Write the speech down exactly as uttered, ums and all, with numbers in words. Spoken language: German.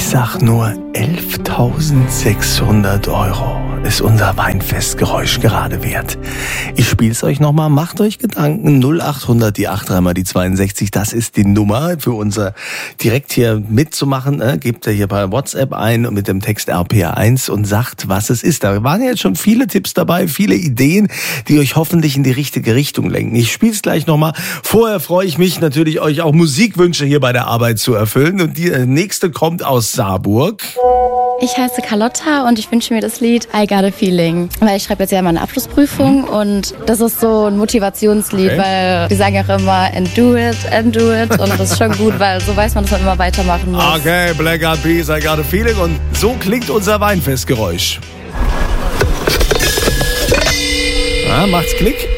sag nur elftausendsechshundert Euro ist unser Weinfestgeräusch gerade wert. Ich spiel's euch nochmal, macht euch Gedanken. null achthundert, die acht, dreimal die zweiundsechzig, das ist die Nummer für unser direkt hier mitzumachen. Äh, gebt ihr hier bei WhatsApp ein und mit dem Text R P R eins und sagt, was es ist. Da waren jetzt schon viele Tipps dabei, viele Ideen, die euch hoffentlich in die richtige Richtung lenken. Ich spiel's gleich nochmal. Vorher freue ich mich natürlich, euch auch Musikwünsche hier bei der Arbeit zu erfüllen. Und die nächste kommt aus Saarburg. Ich heiße Carlotta und ich wünsche mir das Lied I Got a Feeling, weil ich schreibe jetzt ja meine Abschlussprüfung und das ist so ein Motivationslied, Okay. weil wir sagen ja auch immer and do it, and do it und das ist schon gut, weil so weiß man, dass man immer weitermachen muss. Okay, Black Eyed Peas, I Got a Feeling. Und so klingt unser Weinfestgeräusch. Ah, macht's Klick.